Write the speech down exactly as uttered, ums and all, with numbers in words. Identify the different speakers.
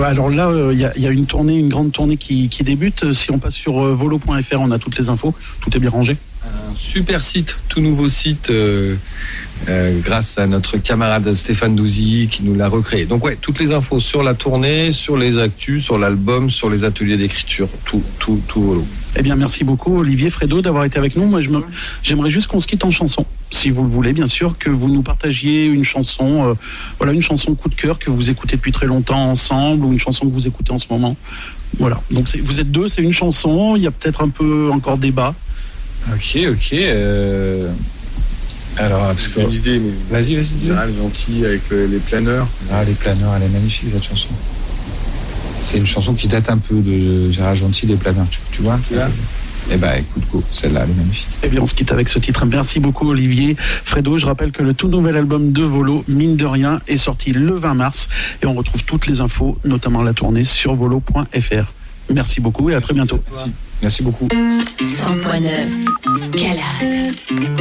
Speaker 1: bah alors là, il euh, y, a, y a une tournée, une grande tournée qui, qui débute. Si on passe sur euh, volo point f r, on a toutes les infos. Tout est bien rangé.
Speaker 2: Un super site, tout nouveau site, euh, euh, grâce à notre camarade Stéphane Douzy qui nous l'a recréé. Donc ouais, toutes les infos sur la tournée, sur les actus, sur l'album, sur les ateliers d'écriture, tout, tout, tout volo.
Speaker 1: Eh bien, merci beaucoup, Olivier Fredo, d'avoir été avec nous. Moi, je me, j'aimerais juste qu'on se quitte en chanson, si vous le voulez, bien sûr, que vous nous partagiez une chanson, euh, voilà, une chanson coup de cœur que vous écoutez depuis très longtemps ensemble, ou une chanson que vous écoutez en ce moment. Voilà. Donc, c'est, vous êtes deux, c'est une chanson. Il y a peut-être un peu encore débat.
Speaker 2: Ok, ok. Euh... Alors, parce que
Speaker 3: j'ai une idée, mais
Speaker 2: vas-y, vas-y, dis-le.
Speaker 3: Gérald Gentil avec le, les planeurs.
Speaker 2: Ah, les planeurs, elle est magnifique cette chanson. C'est une chanson qui date un peu de Gérald Gentil, les planeurs. Tu, tu vois, tu vois. Eh ben, écoute, go, celle-là, elle est magnifique.
Speaker 1: Eh bien, on se quitte avec ce titre. Merci beaucoup, Olivier Fredo. Je rappelle que le tout nouvel album de Volo, Mine de Rien, est sorti le vingt mars et on retrouve toutes les infos, notamment la tournée, sur volo point f r. Merci beaucoup et à très bientôt.
Speaker 2: Merci, merci beaucoup.
Speaker 4: cent point neuf, Calade.